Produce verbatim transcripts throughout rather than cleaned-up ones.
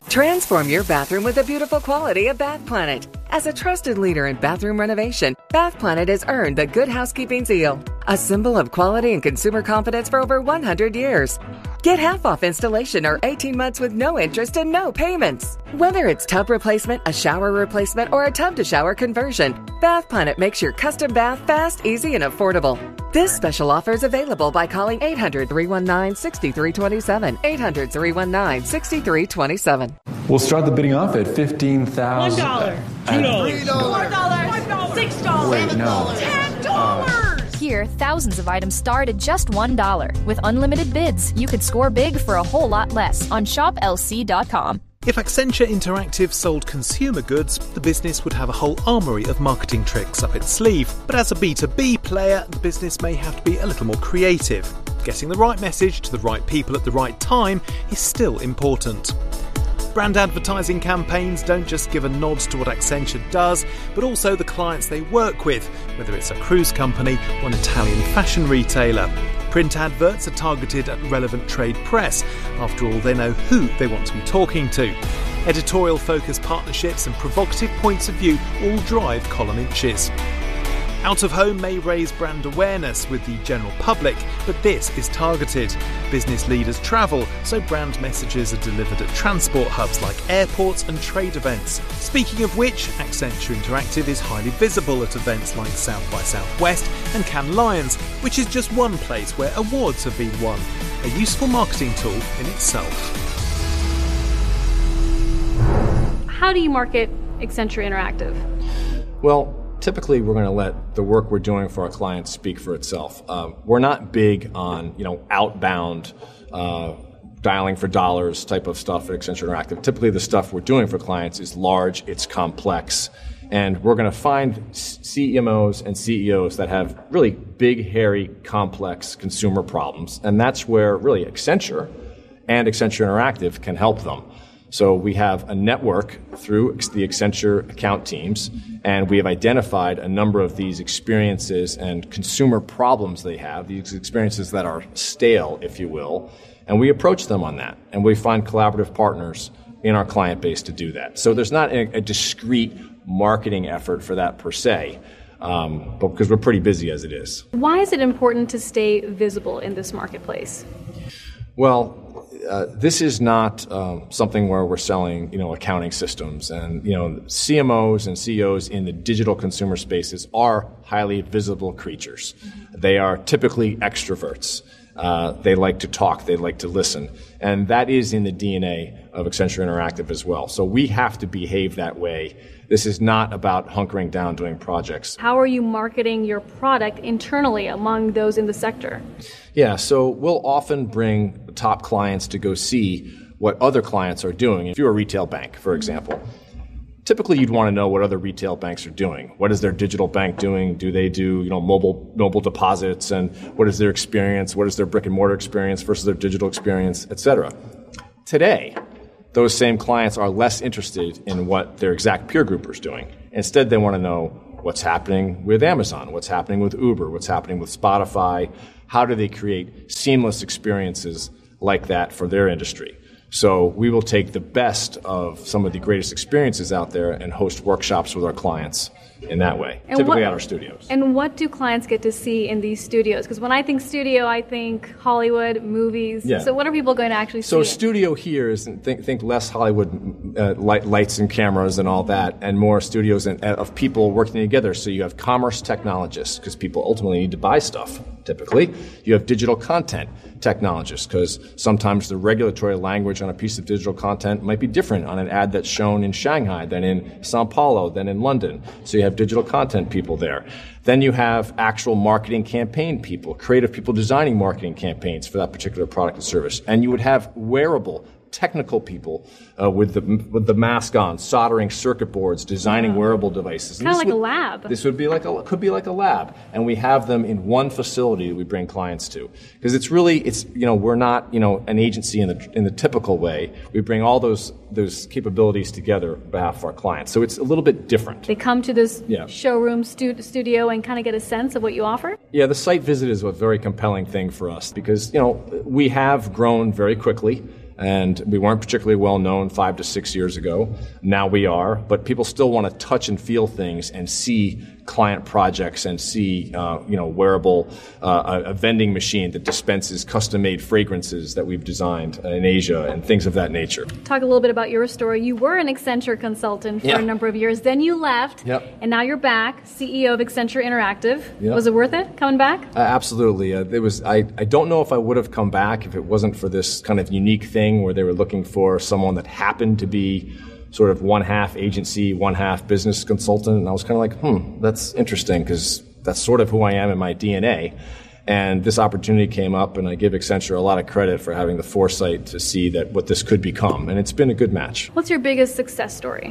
Transform your bathroom with the beautiful quality of Bath Planet. As a trusted leader in bathroom renovation, Bath Planet has earned the Good Housekeeping seal, a symbol of quality and consumer confidence for over one hundred years. Get half off installation or eighteen months with no interest and no payments. Whether it's tub replacement, a shower replacement, or a tub-to-shower conversion, Bath Planet makes your custom bath fast, easy, and affordable. This special offer is available by calling eight hundred, three one nine, six three two seven, eight hundred, three one nine, six three two seven. We'll start the bidding off at fifteen thousand dollars. one dollar. Three dollars. Four dollars. Five dollars. Six dollars. Wait, no. Ten dollars. Here, thousands of items start at just one dollar. With unlimited bids, you could score big for a whole lot less on shop L C dot com. If Accenture Interactive sold consumer goods, the business would have a whole armoury of marketing tricks up its sleeve. But as a B two B player, the business may have to be a little more creative. Getting the right message to the right people at the right time is still important. Brand advertising campaigns don't just give a nod to what Accenture does, but also the clients they work with, whether it's a cruise company or an Italian fashion retailer. Print adverts are targeted at relevant trade press. After all, they know who they want to be talking to. Editorial-focused partnerships and provocative points of view all drive column inches. Out of home may raise brand awareness with the general public, but this is targeted. Business leaders travel, so brand messages are delivered at transport hubs like airports and trade events. Speaking of which, Accenture Interactive is highly visible at events like South by Southwest and Cannes Lions, which is just one place where awards have been won. A useful marketing tool in itself. How do you market Accenture Interactive? Well, typically, we're going to let the work we're doing for our clients speak for itself. Um, we're not big on, you know, outbound uh, dialing for dollars type of stuff at Accenture Interactive. Typically, the stuff we're doing for clients is large, it's complex, and we're going to find C M Os and C E Os that have really big, hairy, complex consumer problems, and that's where really Accenture and Accenture Interactive can help them. So we have a network through the Accenture account teams, and we have identified a number of these experiences and consumer problems they have, these experiences that are stale, if you will, and we approach them on that. And we find collaborative partners in our client base to do that. So there's not a, a discrete marketing effort for that per se, um, but because we're pretty busy as it is. Why is it important to stay visible in this marketplace? Well, Uh, this is not um, something where we're selling, you know, accounting systems, and you know, C M Os and C E Os in the digital consumer spaces are highly visible creatures. They are typically extroverts. Uh, they like to talk. They like to listen, and that is in the D N A of Accenture Interactive as well. So we have to behave that way. This is not about hunkering down doing projects. How are you marketing your product internally among those in the sector? Yeah, so we'll often bring top clients to go see what other clients are doing. If you're a retail bank, for example, typically you'd want to know what other retail banks are doing. What is their digital bank doing? Do they do, you know, mobile mobile deposits? And what is their experience? What is their brick and mortar experience versus their digital experience, et cetera? Today, those same clients are less interested in what their exact peer group is doing. Instead, they want to know what's happening with Amazon, what's happening with Uber, what's happening with Spotify. How do they create seamless experiences like that for their industry? So we will take the best of some of the greatest experiences out there and host workshops with our clients in that way, and typically what, at our studios. And what do clients get to see in these studios? Because when I think studio, I think Hollywood, movies. Yeah. So what are people going to actually so see? So studio here is, think, think less Hollywood uh, light, lights and cameras and all that, and more studios and, uh, of people working together. So you have commerce technologists, because people ultimately need to buy stuff, typically. You have digital content technologists, because sometimes the regulatory language on a piece of digital content might be different on an ad that's shown in Shanghai than in Sao Paulo, than in London. So you have digital content people there. Then you have actual marketing campaign people, creative people designing marketing campaigns for that particular product and service. And you would have wearable technical people uh, with the with the mask on, soldering circuit boards, designing wow. wearable devices. Kind of like would, a lab. This would be like a could be like a lab, and we have them in one facility we bring clients to, because it's really it's you know we're not you know an agency in the in the typical way. We bring all those those capabilities together on behalf of our clients, so it's a little bit different. They come to this yeah. showroom stu- studio and kind of get a sense of what you offer. Yeah, the site visit is a very compelling thing for us, because you know we have grown very quickly. And we weren't particularly well known five to six years ago. Now we are, but people still want to touch and feel things and see client projects and see, uh, you know, wearable, uh, a, a vending machine that dispenses custom-made fragrances that we've designed in Asia and things of that nature. Talk a little bit about your story. You were an Accenture consultant for yeah. a number of years. Then you left, yep. and now you're back, C E O of Accenture Interactive. Yep. Was it worth it coming back? Uh, absolutely. Uh, it was. I, I don't know if I would have come back if it wasn't for this kind of unique thing where they were looking for someone that happened to be sort of one half agency, one half business consultant. And I was kind of like, hmm, that's interesting because that's sort of who I am in my D N A. And this opportunity came up, and I give Accenture a lot of credit for having the foresight to see that what this could become. And it's been a good match. What's your biggest success story?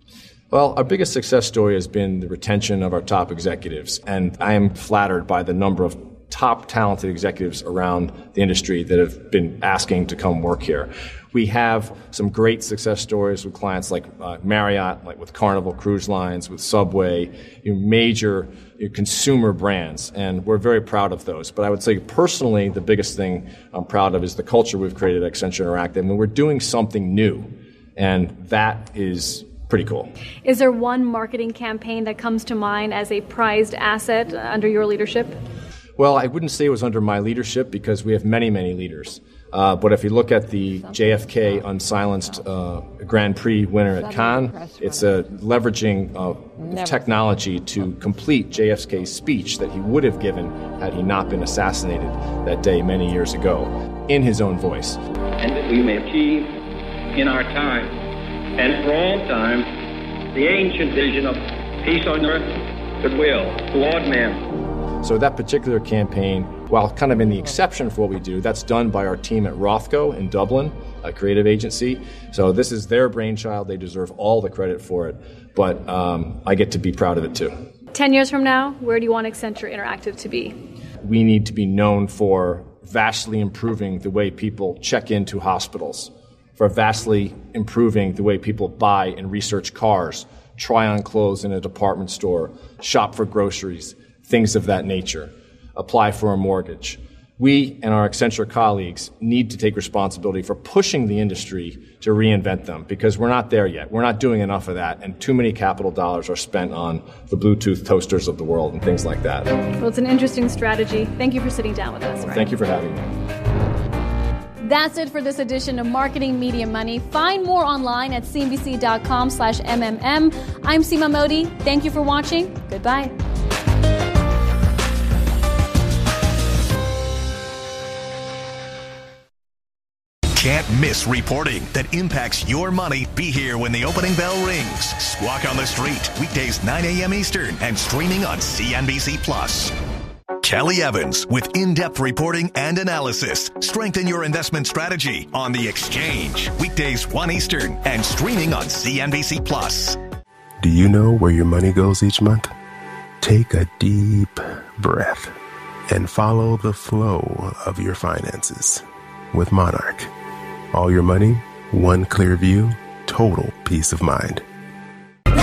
Well, our biggest success story has been the retention of our top executives. And I am flattered by the number of top talented executives around the industry that have been asking to come work here. We have some great success stories with clients like uh, Marriott, like with Carnival Cruise Lines, with Subway, you know, major you know, consumer brands, and we're very proud of those. But I would say personally, the biggest thing I'm proud of is the culture we've created at Accenture Interactive, and we're doing something new, and that is pretty cool. Is there one marketing campaign that comes to mind as a prized asset under your leadership? Well, I wouldn't say it was under my leadership because we have many, many leaders. Uh, but if you look at the J F K Unsilenced uh, Grand Prix winner at Cannes, it's a leveraging uh, technology to complete J F K's speech that he would have given had he not been assassinated that day many years ago, in his own voice. And that we may achieve in our time, and for all time, the ancient vision of peace on earth, goodwill toward men. So that particular campaign, while kind of in the exception for what we do, that's done by our team at Rothko in Dublin, a creative agency. So this is their brainchild. They deserve all the credit for it. But um, I get to be proud of it too. Ten years from now, where do you want Accenture Interactive to be? We need to be known for vastly improving the way people check into hospitals, for vastly improving the way people buy and research cars, try on clothes in a department store, shop for groceries, things of that nature, apply for a mortgage. We and our Accenture colleagues need to take responsibility for pushing the industry to reinvent them because we're not there yet. We're not doing enough of that, and too many capital dollars are spent on the Bluetooth toasters of the world and things like that. Well, it's an interesting strategy. Thank you for sitting down with us. Well, thank you for having me. That's it for this edition of Marketing Media Money. Find more online at C N B C dot com slash M M M. I'm Seema Modi. Thank you for watching. Goodbye. Can't miss reporting that impacts your money. Be here when the opening bell rings. Squawk on the Street, weekdays nine a.m. Eastern and streaming on C N B C Plus. Kelly Evans with in-depth reporting and analysis. Strengthen your investment strategy on The Exchange, weekdays one Eastern and streaming on C N B C Plus. Do you know where your money goes each month? Take a deep breath and follow the flow of your finances with Monarch. All your money, one clear view, total peace of mind.